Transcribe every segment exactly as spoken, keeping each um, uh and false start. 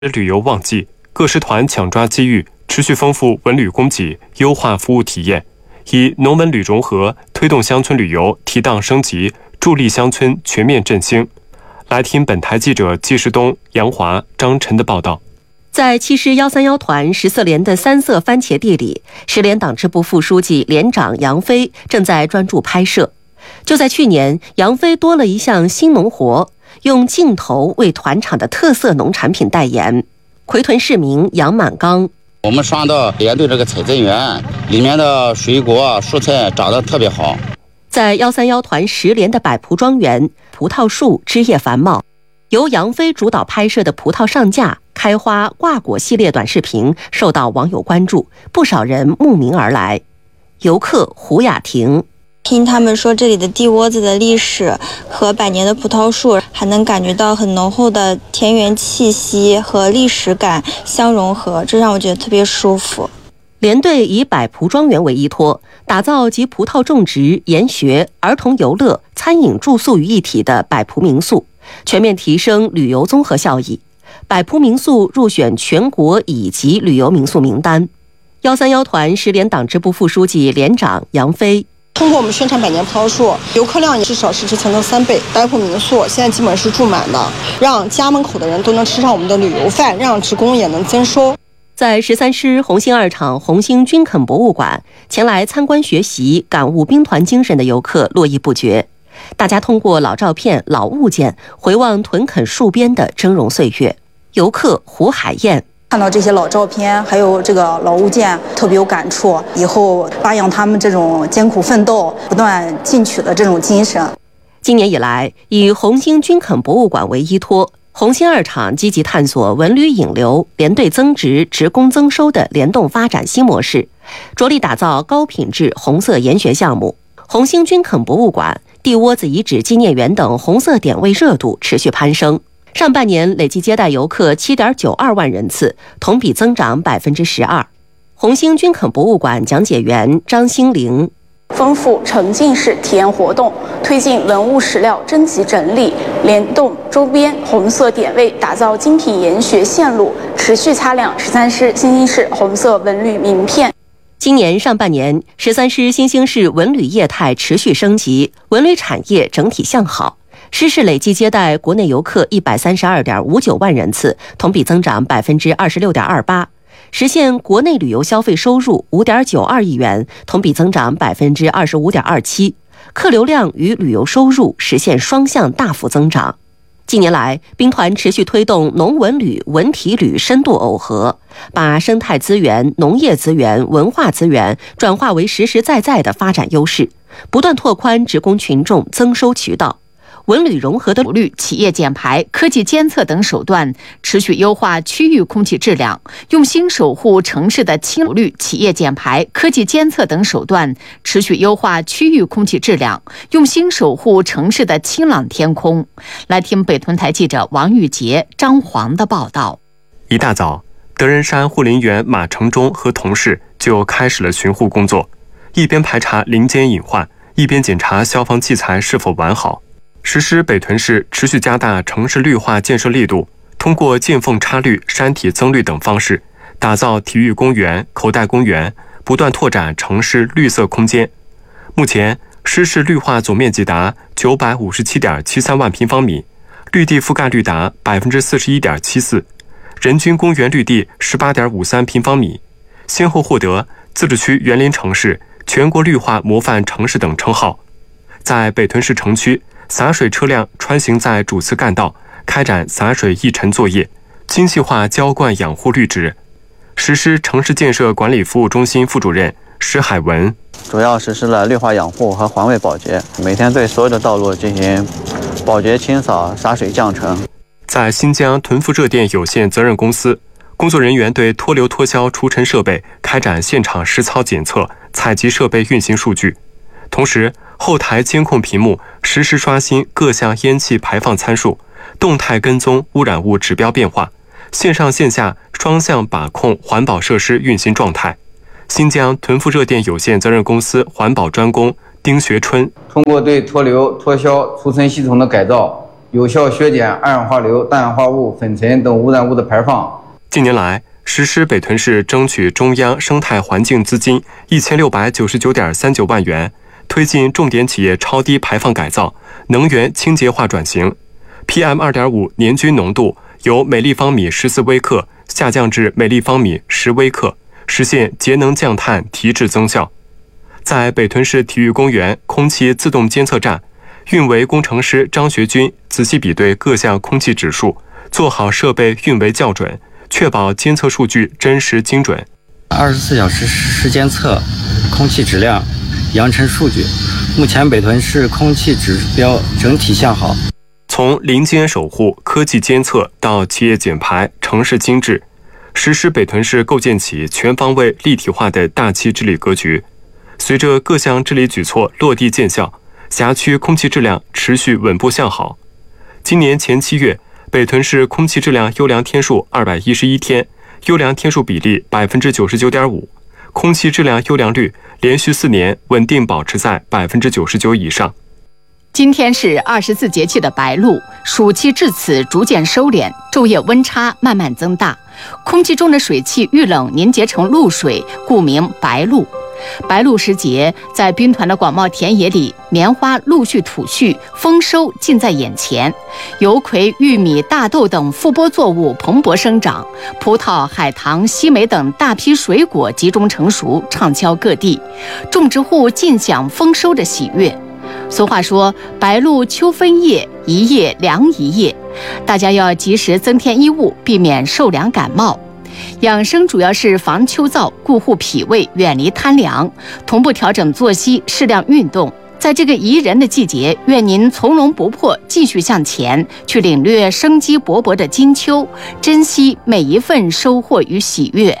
旅游旺季，各师团抢抓机遇，持续丰富文旅供给，优化服务体验，以农文旅融合，推动乡村旅游提档升级，助力乡村全面振兴。来听本台记者季世东、杨华、张晨的报道。 在七师一三一团十四连的三色番茄地里，十连党支部副书记、连长杨飞正在专注拍摄。就在去年，杨飞多了一项新农活，用镜头为团场的特色农产品代言。奎屯市民杨满刚： 我们上到连队这个采摘园，里面的水果蔬菜长得特别好。 在一三一团十连的百圃庄园，葡萄树枝叶繁茂，由杨飞主导拍摄的葡萄上架、开花、挂果系列短视频受到网友关注，不少人慕名而来。游客胡雅婷： 听他们说这里的地窝子的历史和百年的葡萄树，还能感觉到很浓厚的田园气息和历史感相融合，这让我觉得特别舒服。 连队以百圃庄园为依托，打造集葡萄种植、研学、儿童游乐、餐饮住宿于一体的百圃民宿，全面提升旅游综合效益。百圃民宿入选全国乙级旅游民宿名单。一三一团十连党支部副书记、连长杨飞： 通过我们宣传百年葡萄树，游客量也至少是之前的三倍。百圃民宿现在基本是住满的，让家门口的人都能吃上我们的旅游饭，让职工也能增收。 在十三师红星二厂红星军垦博物馆，前来参观学习、感悟兵团精神的游客络绎不绝。大家通过老照片、老物件回望屯垦戍边的峥嵘岁月。游客胡海燕： 看到这些老照片，还有这个老物件，特别有感触。以后发扬他们这种艰苦奋斗、不断进取的这种精神。 今年以来，以红星军垦博物馆为依托，红星二厂积极探索文旅引流、连队增值、职工增收的联动发展新模式，着力打造高品质红色研学项目。红星军垦博物馆、地窝子遗址纪念园等红色点位热度持续攀升。上半年累计接待游客 七点九二万人次，同比增长 百分之十二。红星军垦博物馆讲解员张兴玲： 丰富沉浸式体验活动，推进文物史料征集整理，联动周边红色点位，打造精品研学线路，持续擦亮十三师新兴市红色文旅名片。 今年上半年，十三师新兴市文旅业态持续升级，文旅产业整体向好。师市累计接待国内游客 一百三十二点五九万人次，同比增长 百分之二十六点二八， 实现国内旅游消费收入 五点九二亿元，同比增长 百分之二十五点二七， 客流量与旅游收入实现双向大幅增长。近年来，兵团持续推动农文旅、文体旅深度耦合，把生态资源、农业资源、文化资源转化为实实在在的发展优势，不断拓宽职工群众增收渠道。文旅融合的率、企业减排、科技监测等手段，持续优化区域空气质量，用心守护城市的清率、企业减排、科技监测等手段，持续优化区域空气质量，用心守护城市的清朗天空。来听北屯台记者王玉杰、张黄的报道。 一大早，德仁山护林员马成忠和同事就开始了巡护工作，一边排查林间隐患，一边检查消防器材是否完好。实施北屯市持续加大城市绿化建设力度，通过见缝插绿、山体增绿等方式，打造体育公园、口袋公园，不断拓展城市绿色空间。目前，师市绿化总面积达 九百五十七点七三万平方米，绿地覆盖率达 百分之四十一点七四， 人均公园绿地 十八点五三平方米，先后获得自治区园林城市、全国绿化模范城市等称号。在北屯市城区，洒水车辆穿行在主次干道，开展洒水议程作业，精细化浇灌养护绿植。实施城市建设管理服务中心副主任石海文： 主要实施了绿化养护和环卫保洁，每天对所有的道路进行保洁清扫、洒水降尘。 在新疆屯富热电有限责任公司，工作人员对脱硫脱硝除尘设备开展现场实操检测，采集设备运行数据，同时后台监控屏幕实时刷新各项烟气排放参数，动态跟踪污染物指标变化，线上线下双向把控环保设施运行状态。新疆屯富热电有限责任公司环保专工丁学春： 通过对脱硫脱硝除尘系统的改造， 有效削减二氧化硫、氮氧化物、粉尘等污染物的排放。 近年来，实施北屯市争取中央生态环境资金一千六百九十九点三九万元，推进重点企业超低排放改造、能源清洁化转型。P M 二点五 年均浓度由每立方米十四微克下降至每立方米十微克，实现节能降碳提质增效。在北屯市体育公园空气自动监测站，运维工程师张学军仔细比对各项空气指数，做好设备运维校准，确保监测数据真实精准。 二十四小时实时监测空气质量，扬尘数据。目前北屯市空气指标整体向好。 从林间守护、科技监测到企业减排、城市精致，实施北屯市构建起全方位立体化的大气治理格局。随着各项治理举措落地见效，辖区空气质量持续稳步向好。今年前七月，北屯市空气质量优良天数二百一十一天，优良天数比例百分之九十九点五，空气质量优良率连续四年稳定保持在百分之九十九以上。 今天是二十四节气的白露，暑气至此逐渐收敛，昼夜温差慢慢增大，空气中的水汽遇冷凝结成露水，故名白露。白露时节，在兵团的广袤田野里，棉花陆续吐絮，丰收近在眼前。油葵、玉米、大豆等副播作物蓬勃生长，葡萄、海棠、西梅等大批水果集中成熟，畅销各地，种植户尽享丰收的喜悦。俗话说，白露秋分夜，一夜凉一夜，大家要及时增添衣物，避免受凉感冒。养生主要是防秋燥，顾护脾胃，远离贪凉，同步调整作息，适量运动。在这个宜人的季节，愿您从容不迫，继续向前，去领略生机勃勃的金秋，珍惜每一份收获与喜悦。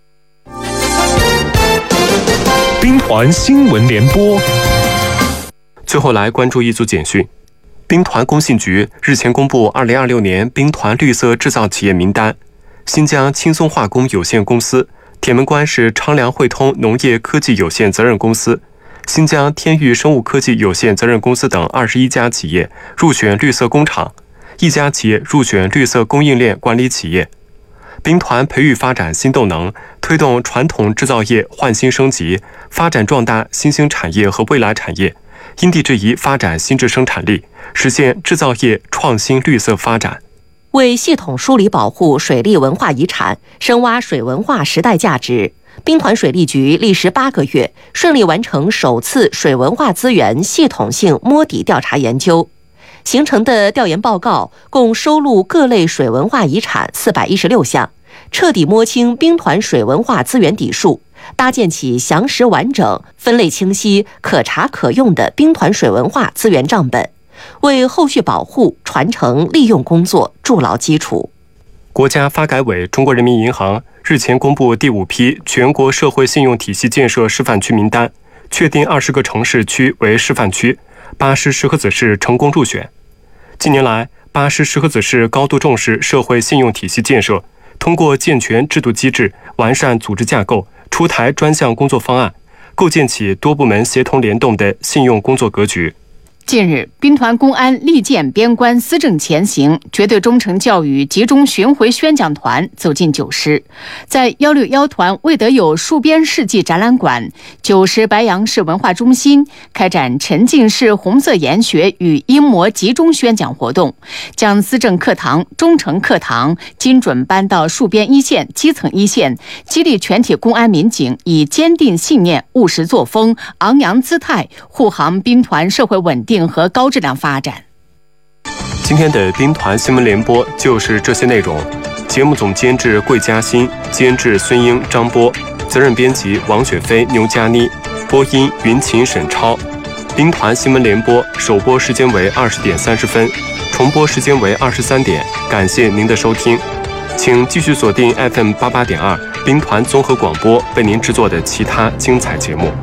兵团新闻联播。 最后来关注一组简讯。兵团工信局日前公布二零二六年兵团绿色制造企业名单，新疆轻松化工有限公司，铁门关是昌良汇通农业科技有限责任公司，新疆天域生物科技有限责任公司等二十一家企业入选绿色工厂，一家企业入选绿色供应链管理企业。兵团培育发展新动能，推动传统制造业换新升级，发展壮大新兴产业和未来产业，因地制宜发展新质生产力，实现制造业创新绿色发展。 为系统梳理保护水利文化遗产，深挖水文化时代价值，兵团水利局历时八个月，顺利完成首次水文化资源系统性摸底调查研究。形成的调研报告共收录各类水文化遗产四百一十六项，彻底摸清兵团水文化资源底数，搭建起详实完整、分类清晰、可查可用的兵团水文化资源账本，为后续保护、传承、利用工作筑牢基础。 国家发改委、中国人民银行日前公布第五批全国社会信用体系建设示范区名单，确定二十个城市区为示范区，巴师石河子市成功入选。近年来，巴师石河子市高度重视社会信用体系建设，通过健全制度机制、完善组织架构，出台专项工作方案，构建起多部门协同联动的信用工作格局。 近日，兵团公安利剑边关，思政前行，绝对忠诚教育集中巡回宣讲团走进九师，在一六一团魏德友戍边事迹展览馆、九师白杨市文化中心开展沉浸式红色研学与阴谋集中宣讲活动，将思政课堂、忠诚课堂精准搬到戍边一线、基层一线，激励全体公安民警以坚定信念、务实作风、昂扬姿态，护航兵团社会稳定和高质量发展。 今天的兵团新闻联播就是这些内容。节目总监制桂嘉欣，监制孙英、张波，责任编辑王雪飞、牛佳妮，播音云琴、沈超。兵团新闻联播首播时间为二十点三十分，重播时间为二十三点。感谢您的收听，请继续锁定 F M 八八点二兵团综合广播为您制作的其他精彩节目。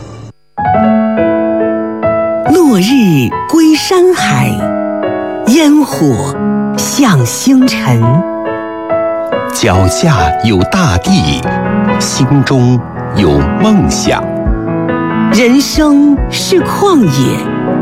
落日归山海，烟火向星辰。 脚下有大地，心中有梦想。 人生是旷野，